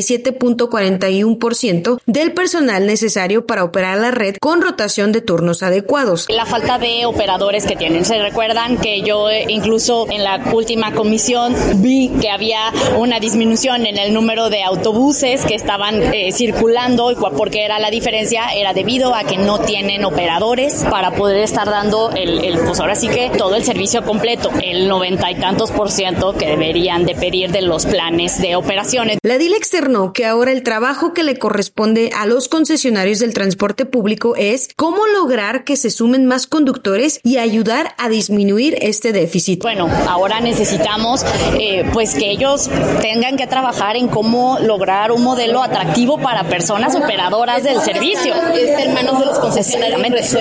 [SPEAKER 12] 67.41% del personal necesario para operar la red con rotación de turnos adecuados.
[SPEAKER 13] La falta de operadores que tienen. Se recuerdan que yo incluso en la última comisión vi que había una disminución en el número de autobuses que estaban circulando, y porque era la diferencia, era debido a que no tienen operadores para poder estar dando pues ahora sí que todo el servicio completo, el 90 y tantos % que deberían de pedir de los planes de operaciones.
[SPEAKER 12] La DIL externó que ahora el trabajo que le corresponde a los concesionarios del transporte público es cómo lograr que se sumen más conductores y ayudar a disminuir este déficit.
[SPEAKER 13] Bueno, ahora necesitamos pues que ellos tengan que trabajar en cómo lograr un modelo atractivo para personas operadoras del servicio.
[SPEAKER 14] Está en manos de los concesionarios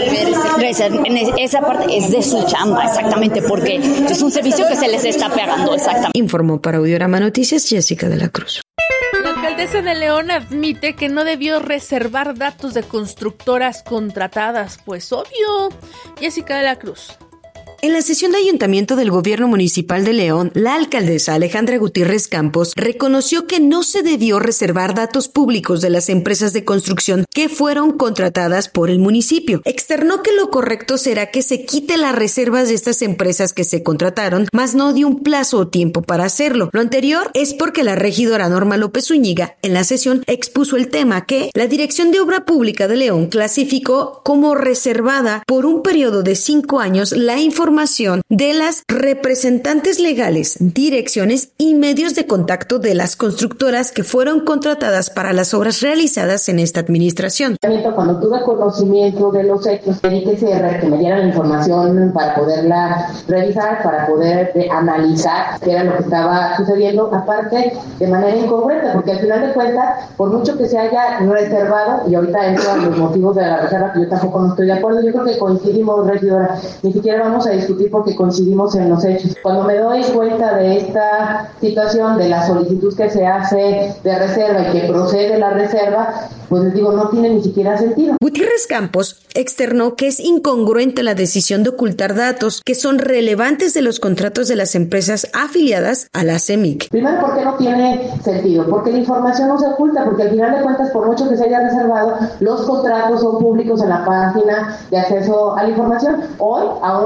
[SPEAKER 14] resolver
[SPEAKER 13] esa parte es de su chamba, exactamente, porque es un servicio que se les está pagando, exactamente.
[SPEAKER 12] Informó para Audiorama Noticias Jessica de la Cruz.
[SPEAKER 2] La alcaldesa de León admite que no debió reservar datos de constructoras contratadas, pues obvio. Jessica de la Cruz.
[SPEAKER 12] En la sesión de ayuntamiento del gobierno municipal de León, la alcaldesa Alejandra Gutiérrez Campos reconoció que no se debió reservar datos públicos de las empresas de construcción que fueron contratadas por el municipio. Externó que lo correcto será que se quite las reservas de estas empresas que se contrataron, mas no dio un plazo o tiempo para hacerlo. Lo anterior es porque la regidora Norma López Zúñiga en la sesión expuso el tema que la Dirección de Obra Pública de León clasificó como reservada por un periodo de 5 años la información de las representantes legales, direcciones y medios de contacto de las constructoras que fueron contratadas para las obras realizadas en esta administración.
[SPEAKER 15] Cuando tuve conocimiento de los hechos, pedí que me dieran la información para poderla revisar, para poder analizar qué era lo que estaba sucediendo, aparte de manera incongruente, porque al final de cuentas, por mucho que se haya reservado, y ahorita entro a los motivos de la reserva, que yo tampoco no estoy de acuerdo, yo creo que coincidimos, regidora, ni siquiera vamos a discutir porque coincidimos en los hechos. Cuando me doy cuenta de esta situación, de la solicitud que se hace de reserva y que procede la reserva, pues les digo, no tiene ni siquiera sentido.
[SPEAKER 12] Gutiérrez Campos externó que es incongruente la decisión de ocultar datos que son relevantes de los contratos de las empresas afiliadas a la CEMIC.
[SPEAKER 15] Primero, ¿por qué no tiene sentido? Porque la información no se oculta, porque al final de cuentas, por mucho que se haya reservado, los contratos son públicos en la página de acceso a la información. Hoy, aún reservado,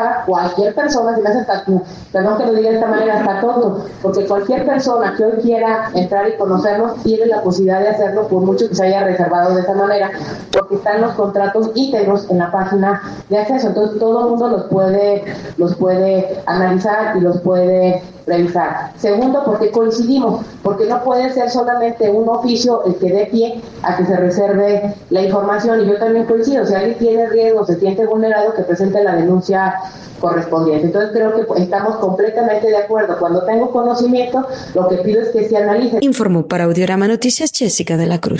[SPEAKER 15] ahora cualquier persona, si me hace hasta, perdón que lo diga de esta manera, hasta tonto, porque cualquier persona que hoy quiera entrar y conocernos tiene la posibilidad de hacerlo, por mucho que se haya reservado de esa manera, porque están los contratos íntegros en la página de acceso. Entonces todo el mundo los puede analizar y los puede revisar. Segundo, porque coincidimos, porque no puede ser solamente un oficio el que dé pie a que se reserve la información, y yo también coincido, si alguien tiene riesgo, se siente vulnerado, que presente la denuncia correspondiente. Entonces creo que estamos completamente de acuerdo. Cuando tengo conocimiento, lo que pido es que se analice.
[SPEAKER 12] Informó para Audiorama Noticias Jessica de la Cruz.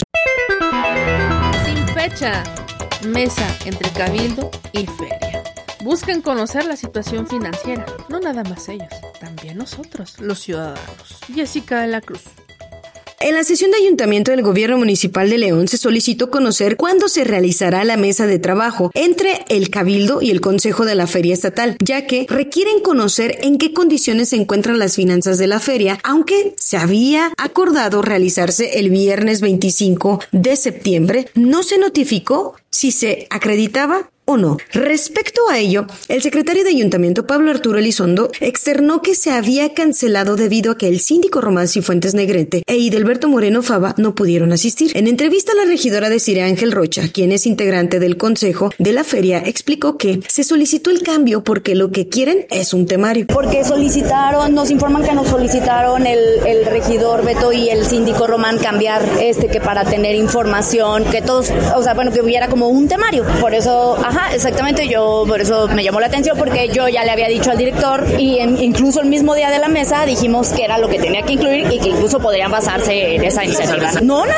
[SPEAKER 2] Sin fecha, mesa entre Cabildo y Feria. Buscan conocer la situación financiera, no nada más ellos, también nosotros, los ciudadanos. Jessica de la Cruz.
[SPEAKER 12] En la sesión de ayuntamiento del Gobierno Municipal de León se solicitó conocer cuándo se realizará la mesa de trabajo entre el Cabildo y el Consejo de la Feria Estatal, ya que requieren conocer en qué condiciones se encuentran las finanzas de la feria, aunque se había acordado realizarse el viernes 25 de septiembre, no se notificó si se acreditaba o no. Respecto a ello, el secretario de Ayuntamiento, Pablo Arturo Elizondo, externó que se había cancelado debido a que el síndico Román Cifuentes Negrete e Idelberto Moreno Fava no pudieron asistir. En entrevista a la regidora de Cire, Ángel Rocha, quien es integrante del consejo de la feria, explicó que se solicitó el cambio porque lo que quieren es un temario.
[SPEAKER 13] Porque nos informan que nos solicitaron el regidor Beto y el síndico Román cambiar que para tener información, que todos, que hubiera como un temario. Por eso, exactamente, por eso me llamó la atención, porque yo ya le había dicho al director y incluso el mismo día de la mesa dijimos que era lo que tenía que incluir y que incluso podrían basarse en esa iniciativa.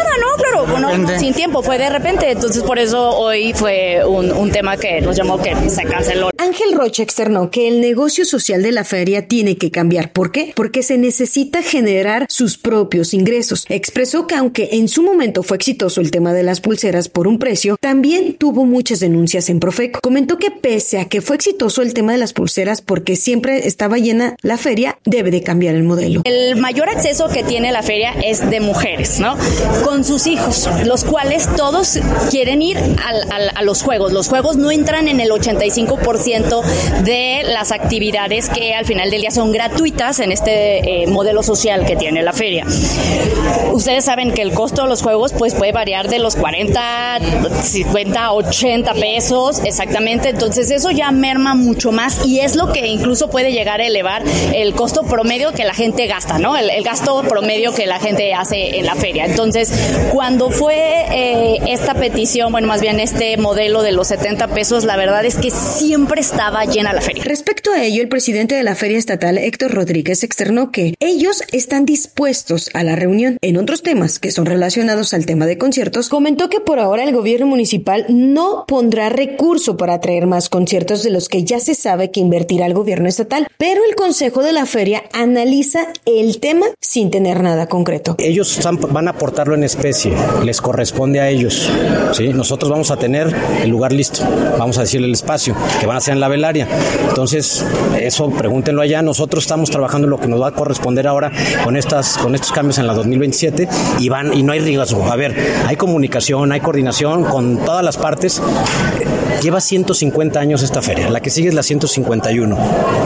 [SPEAKER 13] Claro, sin tiempo, fue de repente, entonces por eso hoy fue un tema que nos llamó, que se canceló.
[SPEAKER 12] Ángel Rocha externó que el negocio social de la feria tiene que cambiar. ¿Por qué? Porque se necesita generar sus propios ingresos. Expresó que aunque en su momento fue exitoso el tema de las pulseras por un precio, también tuvo muchas denuncias en Profeco. Comentó que pese a que fue exitoso el tema de las pulseras porque siempre estaba llena la feria, debe de cambiar el modelo.
[SPEAKER 13] El mayor acceso que tiene la feria es de mujeres, ¿no? Con sus hijos, los cuales todos quieren ir a los juegos. Los juegos no entran en el 85% de las actividades que al final del día son gratuitas en este modelo social que tiene la feria. Ustedes saben que el costo de los juegos pues puede variar de los 40, 50, 80 pesos, exactamente. Entonces eso ya merma mucho más y es lo que incluso puede llegar a elevar el costo promedio que la gente gasta, ¿no? El gasto promedio que la gente hace en la feria. Entonces, cuando fue esta petición, más bien este modelo de los 70 pesos, la verdad es que siempre estaba llena la feria.
[SPEAKER 12] Respecto a ello, el presidente de la Feria Estatal, Héctor Rodríguez, externó que ellos están dispuestos a la reunión. En otros temas que son relacionados al tema de conciertos, comentó que por ahora el gobierno municipal no pondrá recurso para atraer más conciertos de los que ya se sabe que invertirá el gobierno estatal, pero el Consejo de la Feria analiza el tema sin tener nada concreto.
[SPEAKER 1] Ellos van a aportarlo en especie, les corresponde a ellos, ¿sí? Nosotros vamos a tener el lugar listo, vamos a decirle el espacio, que van a ser en la velaria. Entonces, eso pregúntenlo allá. Nosotros estamos trabajando lo que nos va a corresponder ahora con estos cambios en la 2027 y no hay riesgo. A ver, hay comunicación, hay coordinación con todas las partes. Lleva 150 años esta feria, la que sigue es la 151.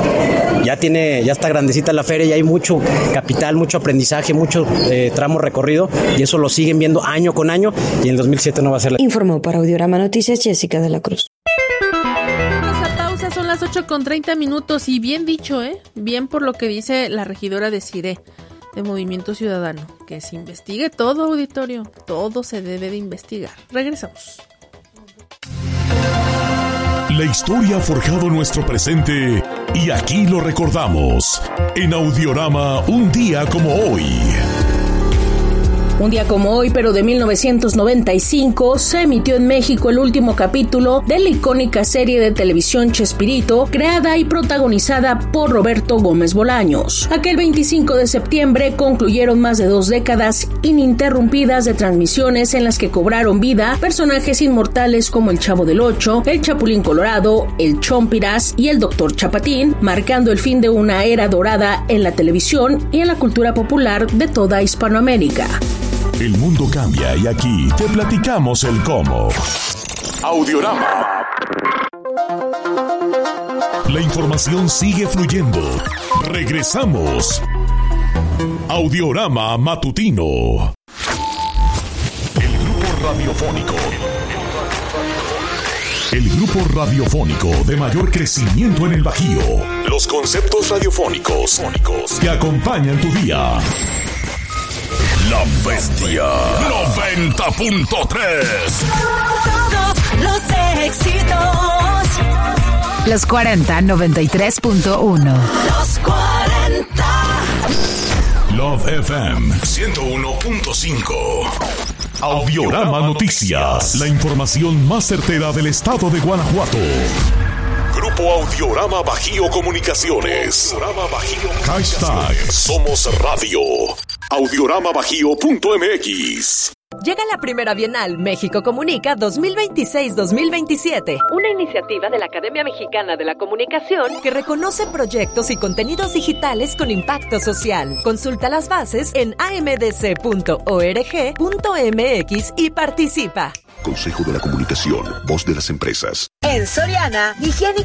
[SPEAKER 1] Ya está grandecita la feria y hay mucho capital, mucho aprendizaje, mucho tramo recorrido y eso lo siguen viendo año con año y en 2007 no va a ser.
[SPEAKER 12] Informó para Audiorama Noticias Jessica de la Cruz.
[SPEAKER 2] Son las 8:30 y bien dicho, bien por lo que dice la regidora de Cire, de Movimiento Ciudadano, que se investigue todo, auditorio, todo se debe de investigar. Regresamos.
[SPEAKER 3] La historia ha forjado nuestro presente y aquí lo recordamos en Audiorama Un Día Como Hoy.
[SPEAKER 6] Un día como hoy, pero de 1995, se emitió en México el último capítulo de la icónica serie de televisión Chespirito, creada y protagonizada por Roberto Gómez Bolaños. Aquel 25 de septiembre concluyeron más de 2 décadas ininterrumpidas de transmisiones en las que cobraron vida personajes inmortales como el Chavo del Ocho, el Chapulín Colorado, el Chompiras y el Dr. Chapatín, marcando el fin de una era dorada en la televisión y en la cultura popular de toda Hispanoamérica.
[SPEAKER 3] El mundo cambia y aquí te platicamos el cómo. Audiorama. La información sigue fluyendo. Regresamos. Audiorama Matutino. El grupo radiofónico de mayor crecimiento en el Bajío. Los conceptos radiofónicos que acompañan tu día. La Bestia 90.3.
[SPEAKER 17] Todos los éxitos. Los 40 93.1. Los 40.
[SPEAKER 3] Love FM 101.5. Audiorama Noticias. La información más certera del estado de Guanajuato. Grupo Audiorama Bajío Comunicaciones. Hashtag Somos Radio. Audioramabajío.mx.
[SPEAKER 18] Llega la primera Bienal México Comunica 2026-2027, una iniciativa de la Academia Mexicana de la Comunicación que reconoce proyectos y contenidos digitales con impacto social. Consulta las bases en amdc.org.mx y participa.
[SPEAKER 19] Consejo de la Comunicación, voz de las empresas.
[SPEAKER 17] En Soriana, higiénico